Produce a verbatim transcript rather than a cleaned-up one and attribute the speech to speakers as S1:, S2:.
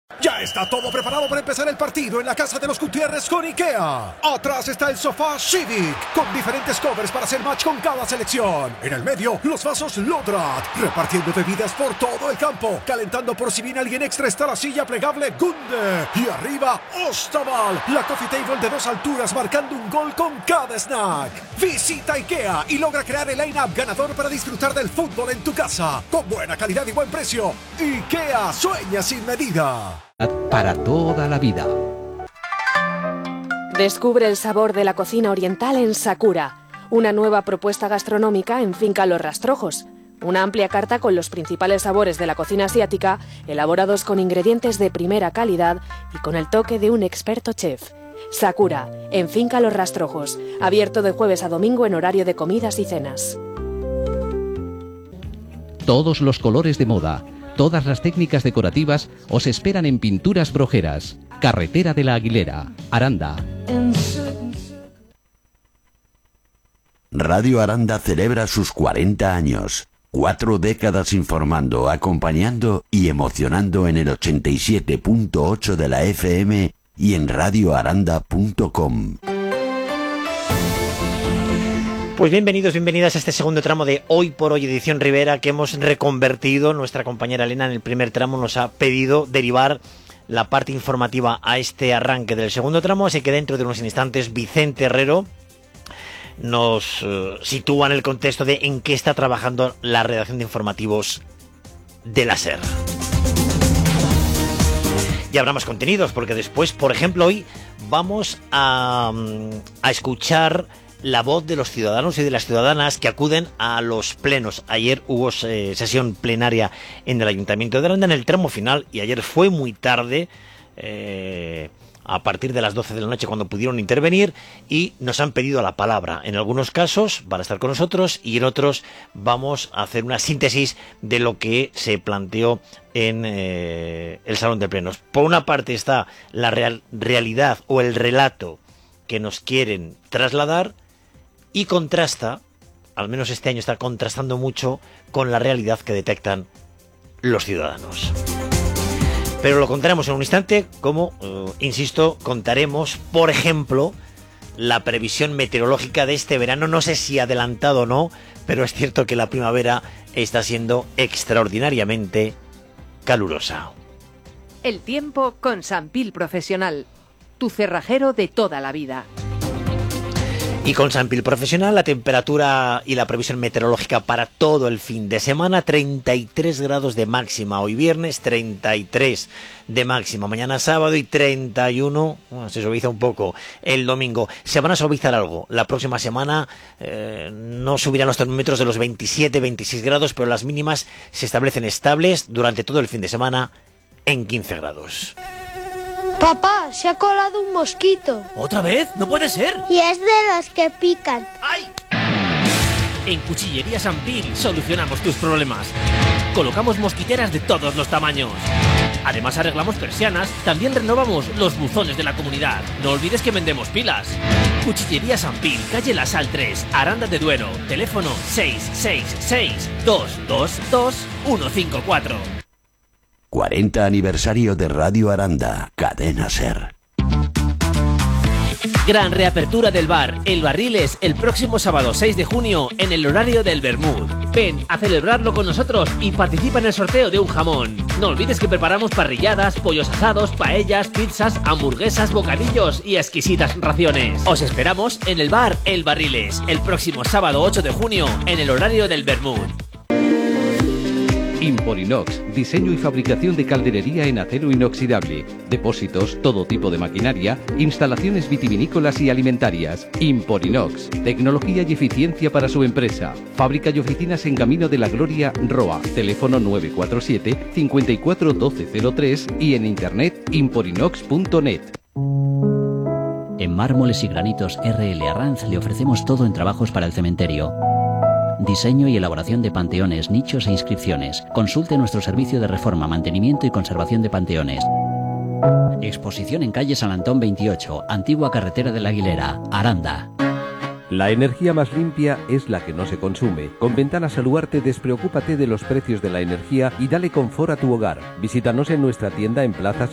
S1: Ya está todo preparado para empezar el partido en la casa de los Gutiérrez con IKEA. Atrás está el sofá Civic, con diferentes covers para hacer match con cada selección. En el medio, los vasos Lodrat, repartiendo bebidas por todo el campo. Calentando por si viene alguien extra está la silla plegable Gunde. Y arriba, Ostaval, la coffee table de dos alturas marcando un gol con cada snack. Visita IKEA y logra crear el line-up ganador para disfrutar del fútbol en tu casa. Con buena calidad y buen precio. IKEA sueña sin medida.
S2: Para toda la vida.
S3: Descubre el sabor de la cocina oriental en Sakura, una nueva propuesta gastronómica en Finca Los Rastrojos. Una amplia carta con los principales sabores de la cocina asiática, elaborados con ingredientes de primera calidad y con el toque de un experto chef. Sakura, en Finca Los Rastrojos, abierto de jueves a domingo en horario de comidas y cenas.
S2: Todos los colores de moda, todas las técnicas decorativas os esperan en Pinturas Brojeras, Carretera de la Aguilera, Aranda.
S4: Radio Aranda celebra sus cuarenta años. Cuatro décadas informando, acompañando y emocionando en el ochenta y siete punto ocho de la F M y en radio aranda punto com.
S5: Pues bienvenidos, bienvenidas a este segundo tramo de Hoy por Hoy Edición Rivera, que hemos reconvertido. Nuestra compañera Elena en el primer tramo nos ha pedido derivar la parte informativa a este arranque del segundo tramo, así que dentro de unos instantes Vicente Herrero nos uh, sitúa en el contexto de en qué está trabajando la redacción de informativos de la SER. Y habrá más contenidos, porque después, por ejemplo, hoy vamos a, a escuchar la voz de los ciudadanos y de las ciudadanas que acuden a los plenos. Ayer hubo eh, sesión plenaria en el Ayuntamiento de Aranda en el tramo final, y ayer fue muy tarde, eh, a partir de las doce de la noche, cuando pudieron intervenir, y nos han pedido la palabra. En algunos casos van a estar con nosotros y en otros vamos a hacer una síntesis de lo que se planteó en eh, el Salón de Plenos. Por una parte está la real, realidad o el relato que nos quieren trasladar, y contrasta, al menos este año está contrastando mucho con la realidad que detectan los ciudadanos. Pero lo contaremos en un instante, como, uh, insisto, contaremos, por ejemplo, la previsión meteorológica de este verano. No sé si adelantado o no, pero es cierto que la primavera está siendo extraordinariamente calurosa.
S6: El tiempo con Sampil Profesional, tu cerrajero de toda la vida.
S5: Y con Sampil Profesional, la temperatura y la previsión meteorológica para todo el fin de semana: treinta y tres grados de máxima hoy viernes, treinta y tres de máxima mañana sábado y treinta y uno, bueno, se suaviza un poco el domingo. Se van a suavizar algo. La próxima semana eh, no subirán los termómetros de los veintisiete, veintiséis grados, pero las mínimas se establecen estables durante todo el fin de semana en quince grados.
S7: Papá, se ha colado un mosquito.
S8: ¿Otra vez? ¡No puede ser!
S7: Y es de los que pican.
S8: ¡Ay! En Cuchillería Sampil solucionamos tus problemas. Colocamos mosquiteras de todos los tamaños. Además arreglamos persianas, también renovamos los buzones de la comunidad. No olvides que vendemos pilas. Cuchillería Sampil, calle La Sal tres, Aranda de Duero. Teléfono seis seis seis, dos dos dos, uno cinco cuatro.
S4: cuarenta aniversario de Radio Aranda, Cadena SER.
S8: Gran reapertura del bar El Barriles el próximo sábado seis de junio en el horario del Bermud. Ven a celebrarlo con nosotros y participa en el sorteo de un jamón. No olvides que preparamos parrilladas, pollos asados, paellas, pizzas, hamburguesas, bocadillos y exquisitas raciones. Os esperamos en el bar El Barriles el próximo sábado ocho de junio en el horario del Bermud.
S2: Imporinox, diseño y fabricación de calderería en acero inoxidable, depósitos, todo tipo de maquinaria, instalaciones vitivinícolas y alimentarias. Imporinox, tecnología y eficiencia para su empresa. Fábrica y oficinas en Camino de la Gloria, Roa. Teléfono nueve cuatro siete, cinco cuatro uno dos cero tres y en internet imporinox punto net.
S9: En Mármoles y Granitos R L Arranz le ofrecemos todo en trabajos para el cementerio. Diseño y elaboración de panteones, nichos e inscripciones. Consulte nuestro servicio de reforma, mantenimiento y conservación de panteones. Exposición en calle San Antón veintiocho, antigua carretera de la Aguilera, Aranda.
S10: La energía más limpia es la que no se consume. Con Ventanas Aluarte despreocúpate de los precios de la energía y dale confort a tu hogar. Visítanos en nuestra tienda en Plaza